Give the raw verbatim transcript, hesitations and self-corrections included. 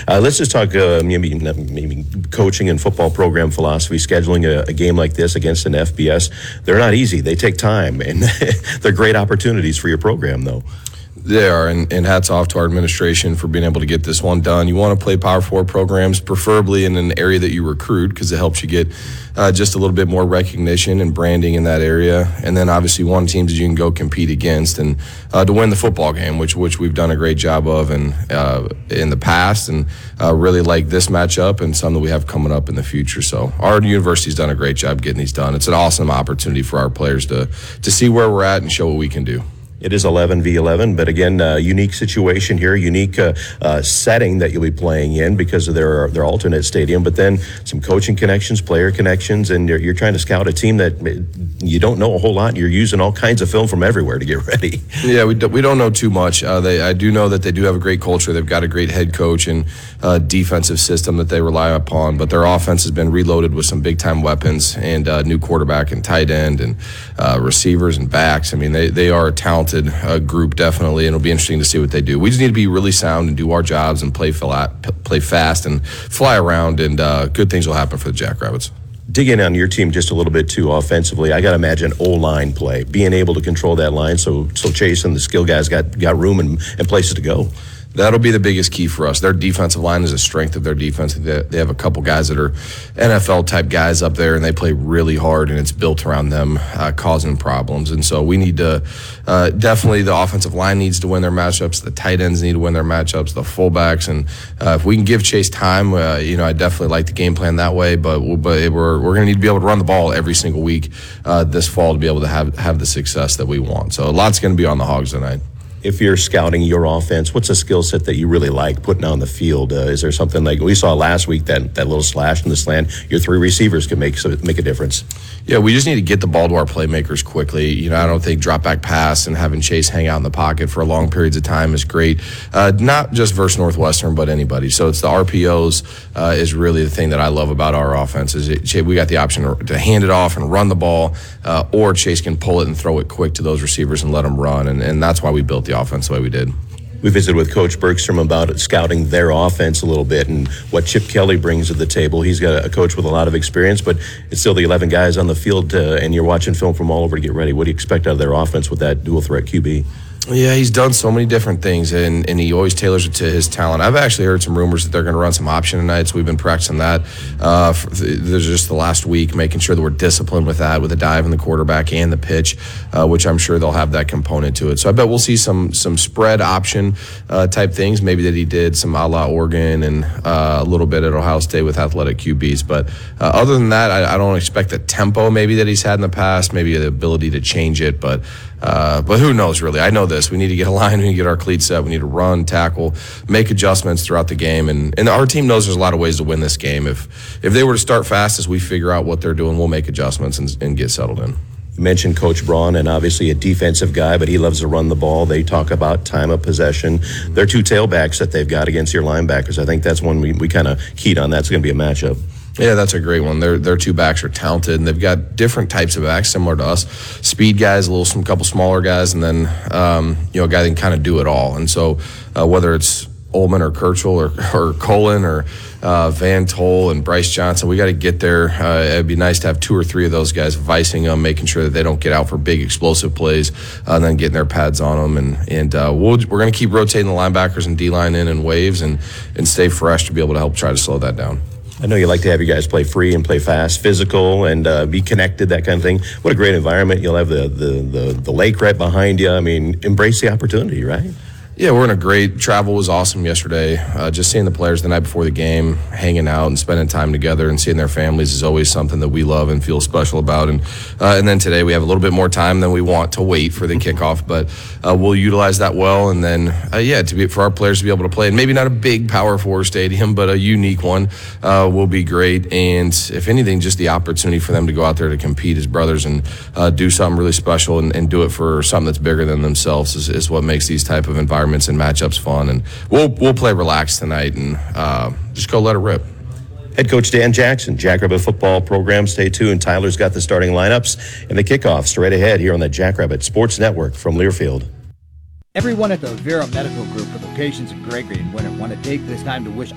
Uh, let's just talk uh, maybe, maybe coaching and football program philosophy. Scheduling a, a game like this against an F B S, they're not easy. They take time, and they're great opportunities for your program, though. They are, and, and hats off to our administration for being able to get this one done. You want to play Power Four programs, preferably in an area that you recruit, because it helps you get uh, just a little bit more recognition and branding in that area. And then obviously one teams that you can go compete against and uh, to win the football game, which which we've done a great job of in, uh, in the past, and uh, really like this matchup and some that we have coming up in the future. So our university's done a great job getting these done. It's an awesome opportunity for our players to to see where we're at and show what we can do. It is eleven v eleven, but again, uh, unique situation here, unique uh, uh, setting that you'll be playing in because of their their alternate stadium. But then some coaching connections, player connections, and you're, you're trying to scout a team that you don't know a whole lot. You're using all kinds of film from everywhere to get ready. Yeah, we do, we don't know too much. Uh, they I do know that they do have a great culture. They've got a great head coach and uh, defensive system that they rely upon. But their offense has been reloaded with some big time weapons and uh, new quarterback and tight end and uh, receivers and backs. I mean, they they are a talented Uh, group, definitely, and it'll be interesting to see what they do. We just need to be really sound and do our jobs and play flat, play fast and fly around, and uh, good things will happen for the Jackrabbits. Dig in on your team just a little bit too offensively. I got to imagine O-line play, being able to control that line so so Chase and the skill guys got, got room and, and places to go. That'll be the biggest key for us. Their defensive line is a strength of their defense. They have a couple guys that are N F L-type guys up there, and they play really hard, and it's built around them uh, causing problems. And so we need to uh, definitely the offensive line needs to win their matchups. The tight ends need to win their matchups, the fullbacks. And uh, if we can give Chase time, uh, you know, I definitely like the game plan that way. But, we'll, but we're, we're going to need to be able to run the ball every single week uh, this fall to be able to have, have the success that we want. So a lot's going to be on the Hogs tonight. If you're scouting your offense, what's a skill set that you really like putting on the field? Uh, is there something like we saw last week, that that little slash in the slant, your three receivers can make so make a difference? Yeah, we just need to get the ball to our playmakers quickly. You know, I don't think drop back pass and having Chase hang out in the pocket for long periods of time is great. Uh, not just versus Northwestern, but anybody. So it's the R P Os uh, is really the thing that I love about our offense. Is it, we got the option to, to hand it off and run the ball, uh, or Chase can pull it and throw it quick to those receivers and let them run. And, and that's why we built the offense the way we did. We visited with Coach Bergstrom about scouting their offense a little bit and what Chip Kelly brings to the table. He's got a coach with a lot of experience, but it's still the eleven guys on the field, uh, and you're watching film from all over to get ready. What do you expect out of their offense with that dual threat Q B? Yeah, he's done so many different things, and, and he always tailors it to his talent. I've actually heard some rumors that they're going to run some option tonight, so we've been practicing that. Uh, for, there's just the last week, making sure that we're disciplined with that, with the dive and the quarterback and the pitch, uh, which I'm sure they'll have that component to it. So I bet we'll see some some spread option uh, type things, maybe that he did some a la Oregon and uh, a little bit at Ohio State with athletic Q Bs. But uh, other than that, I, I don't expect the tempo maybe that he's had in the past, maybe the ability to change it, but Uh, but who knows, really? I know this. We need to get a line. We need to get our cleats set. We need to run, tackle, make adjustments throughout the game. And, and our team knows there's a lot of ways to win this game. If if they were to start fast as we figure out what they're doing, we'll make adjustments and, and get settled in. You mentioned Coach Braun, and obviously a defensive guy, but he loves to run the ball. They talk about time of possession. They're two tailbacks that they've got against your linebackers. I think that's one we, we kind of keyed on. That's going to be a matchup. Yeah, that's a great one. Their their two backs are talented, and they've got different types of backs similar to us. Speed guys, a little some couple smaller guys, and then um, you know a guy that can kind of do it all. And so uh, whether it's Ullman or Kirchhoff or or Colin or uh, Van Tol and Bryce Johnson, we got to get there. Uh, it'd be nice to have two or three of those guys vicing them, making sure that they don't get out for big explosive plays, uh, and then getting their pads on them. And and uh, we'll, we're going to keep rotating the linebackers and D-line in in waves and and stay fresh to be able to help try to slow that down. I know you like to have you guys play free and play fast, physical, and uh, be connected, that kind of thing. What a great environment. You'll have the, the, the, the lake right behind you. I mean, embrace the opportunity, right? Yeah, we're in a great, travel was awesome yesterday. Uh, just seeing the players the night before the game, hanging out and spending time together and seeing their families is always something that we love and feel special about. And uh, and then today we have a little bit more time than we want to wait for the kickoff, but uh, we'll utilize that well. And then, uh, yeah, to be for our players to be able to play, and maybe not a big Power Four stadium, but a unique one uh, will be great. And if anything, just the opportunity for them to go out there to compete as brothers and uh, do something really special and, and do it for something that's bigger than themselves is, is what makes these type of environments and matchups fun. And we'll we'll play relaxed tonight and uh, just go let it rip. Head coach Dan Jackson, Jackrabbit football program. Stay tuned. Tyler's got the starting lineups and the kickoff straight ahead here on the Jackrabbit Sports Network from Learfield. Everyone at the Vera Medical Group with locations in Gregory and Winter want to take this time to wish